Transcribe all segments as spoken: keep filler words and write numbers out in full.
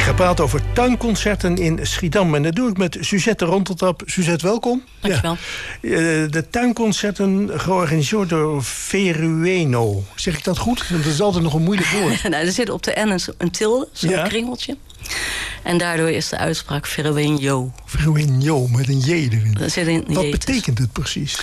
ga praten over tuinconcerten in Schiedam. En dat doe ik met Suzette Ronteltap. Suzette, welkom. Dankjewel. Ja. De tuinconcerten georganiseerd door Verueno. Zeg ik dat goed? Want dat is altijd nog een moeilijk woord. Nou, er zit op de N een tilde, zo'n ja. kringeltje. En daardoor is de uitspraak Verueno. Verueno, met een J erin. Er zit een Wat J betekent het precies?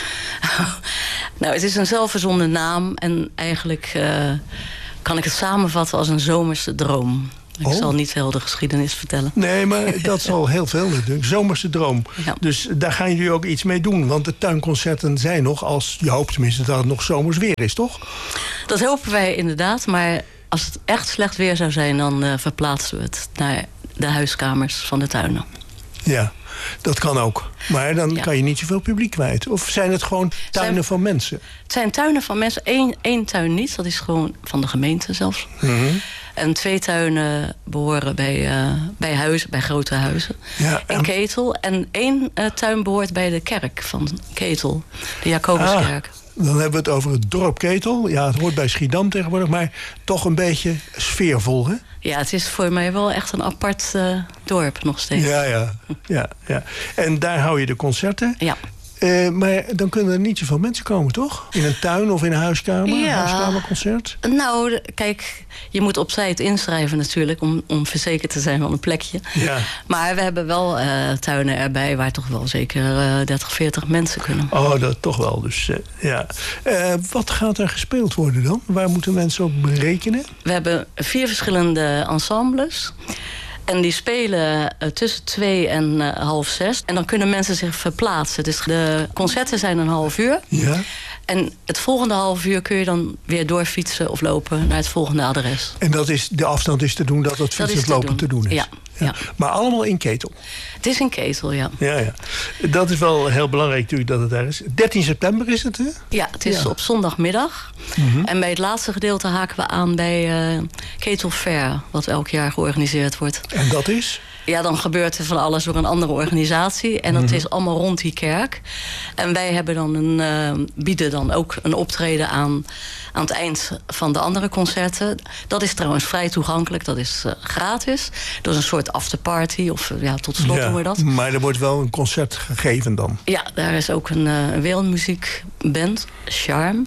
Nou, het is een zelfverzonnen naam. En eigenlijk uh, kan ik het samenvatten als een zomerse droom. Ik oh. zal niet heel de geschiedenis vertellen. Nee, maar dat zal heel veel natuurlijk. Zomerse droom. Ja. Dus daar gaan jullie ook iets mee doen. Want de tuinconcerten zijn nog, als je hoopt tenminste dat het nog zomers weer is, toch? Dat hopen wij inderdaad. Maar als het echt slecht weer zou zijn, dan uh, verplaatsen we het naar de huiskamers van de tuinen. Ja, dat kan ook. Maar dan ja. kan je niet zoveel publiek kwijt. Of zijn het gewoon tuinen zijn, van mensen? Het zijn tuinen van mensen. Eén, één tuin niet. Dat is gewoon van de gemeente zelfs. Mm-hmm. En twee tuinen behoren bij, uh, bij huizen, bij grote huizen. Ja, en... in Ketel. En één uh, tuin behoort bij de kerk van Ketel. De Jacobuskerk. Ah. Dan hebben we het over het dorp Ketel. Ja, het hoort bij Schiedam tegenwoordig, maar toch een beetje sfeervol, hè? Ja, het is voor mij wel echt een apart uh, dorp nog steeds. Ja, ja, ja, ja. En daar hou je de concerten. Ja. Uh, maar dan kunnen er niet zoveel mensen komen, toch? In een tuin of in een huiskamer? Ja. Een huiskamerconcert? Nou, kijk, je moet opzij het inschrijven natuurlijk... om, om verzekerd te zijn van een plekje. Ja. Maar we hebben wel uh, tuinen erbij... waar toch wel zeker uh, dertig, veertig mensen kunnen. Oh, dat toch wel. Dus, uh, ja. Uh, wat gaat er gespeeld worden dan? Waar moeten mensen op berekenen? We hebben vier verschillende ensembles... En die spelen uh, tussen twee en uh, half zes. En dan kunnen mensen zich verplaatsen. Dus de concerten zijn een half uur. Ja. En het volgende half uur kun je dan weer doorfietsen of lopen naar het volgende adres. En dat is, de afstand is te doen dat het fietsen of lopen te doen is? Ja. Ja. Ja. Maar allemaal in Ketel? Het is in Ketel, ja. Ja, ja. Dat is wel heel belangrijk natuurlijk dat het daar is. dertien september is het, hè? Ja, het is ja. op zondagmiddag. Mm-hmm. En bij het laatste gedeelte haken we aan bij uh, Ketel Fair... wat elk jaar georganiseerd wordt. En dat is? Ja, dan gebeurt er van alles door een andere organisatie. En dat mm-hmm. is allemaal rond die kerk. En wij hebben dan een, uh, bieden dan ook een optreden aan... aan het eind van de andere concerten. Dat is trouwens vrij toegankelijk. Dat is uh, gratis. Dat is een soort afterparty. Of uh, ja, tot slot ja, doen we dat. Maar er wordt wel een concert gegeven dan? Ja, daar is ook een, uh, een wereldmuziekband. Charme.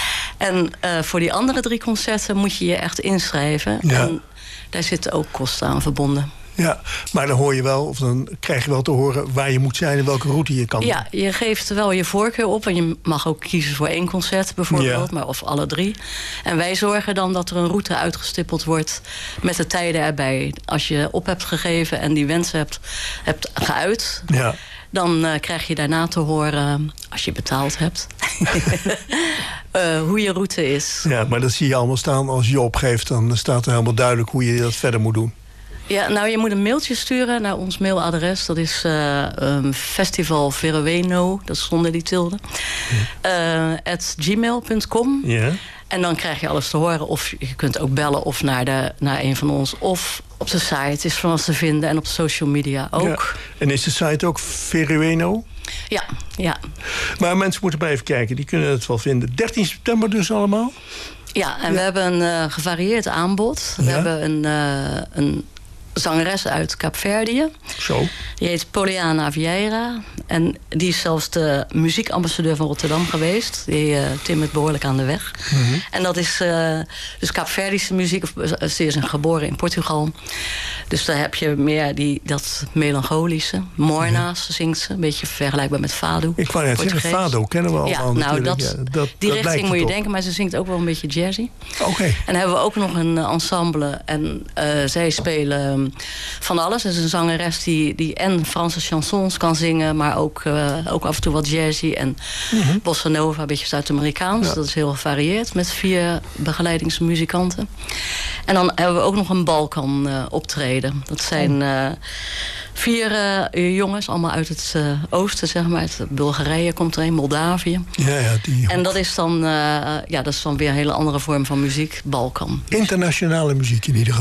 En uh, voor die andere drie concerten moet je je echt inschrijven. Ja. En daar zitten ook kosten aan verbonden. Ja, maar dan hoor je wel, of dan krijg je wel te horen waar je moet zijn en welke route je kan. Ja, je geeft wel je voorkeur op. En je mag ook kiezen voor één concert bijvoorbeeld, ja. maar of alle drie. En wij zorgen dan dat er een route uitgestippeld wordt met de tijden erbij. Als je op hebt gegeven en die wens hebt, hebt geuit... Ja. Dan uh, krijg je daarna te horen, als je betaald hebt, uh, hoe je route is. Ja, maar dat zie je allemaal staan. Als je opgeeft, dan staat er helemaal duidelijk hoe je dat verder moet doen. Ja, nou, je moet een mailtje sturen naar ons mailadres. Dat is uh, um, Festival Verueno, dat is zonder die tilde, uh, at gmail punt com. Ja. En dan krijg je alles te horen. Of je kunt ook bellen of naar, de, naar een van ons. Of op de site is van alles te vinden. En op social media ook. Ja. En is de site ook Verueno? Ja, ja. Maar mensen moeten bij even kijken. Die kunnen het wel vinden. dertien september dus allemaal? Ja, en ja. we hebben een uh, gevarieerd aanbod. We ja. hebben een... Uh, een zangeres uit Kaapverdië. Zo. Die heet Poliana Vieira. En die is zelfs de muziekambassadeur van Rotterdam geweest. Die uh, timmert behoorlijk aan de weg. Mm-hmm. En dat is uh, dus Kaapverdische muziek. Ze is geboren in Portugal. Dus daar heb je meer die, dat melancholische. Morna's ja. zingt ze. Een beetje vergelijkbaar met fado. Ik wou net zeggen, fado kennen we al. Ja, al nou, dat, ja, dat, die dat richting moet je op. denken. Maar ze zingt ook wel een beetje jazzy. Oké. Okay. En dan hebben we ook nog een ensemble. En uh, zij spelen van alles. Het is een zangeres die, die en Franse chansons kan zingen, maar ook, uh, ook af en toe wat jazzy en mm-hmm. bossa nova, een beetje Zuid-Amerikaans. Ja. Dat is heel gevarieerd met vier begeleidingsmuzikanten. En dan hebben we ook nog een Balkan uh, optreden. Dat zijn uh, vier uh, jongens, allemaal uit het uh, oosten, zeg maar. Uit Bulgarije komt er een, Moldavië. Ja, ja, die en dat is, dan, uh, ja, dat is dan weer een hele andere vorm van muziek, Balkan. Internationale muziek in ieder geval. Ja.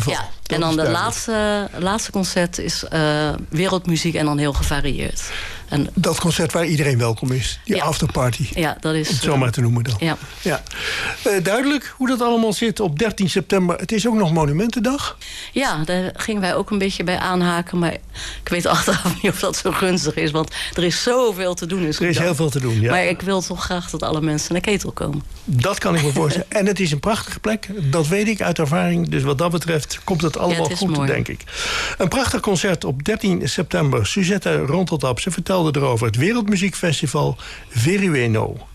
en dan de laatste, laatste concert is uh, wereldmuziek en dan heel gevarieerd. En dat concert waar iedereen welkom is. Die ja. afterparty. Ja, dat is... Om het zo maar te noemen dan. Ja. Ja. Uh, duidelijk hoe dat allemaal zit op dertien september. Het is ook nog Monumentendag. Ja, daar gingen wij ook een beetje bij aanhaken. Maar ik weet achteraf niet of dat zo gunstig is. Want er is zoveel te doen. Er is heel veel te doen, ja. Maar ik wil toch graag dat alle mensen naar Ketel komen. Dat kan ik me voorstellen. En het is een prachtige plek. Dat weet ik uit ervaring. Dus wat dat betreft komt het allemaal ja, het goed, mooi. Denk ik. Een prachtig concert op dertien september. Suzette Ronteltap, ze vertelde erover. Het Wereldmuziekfestival Verueno.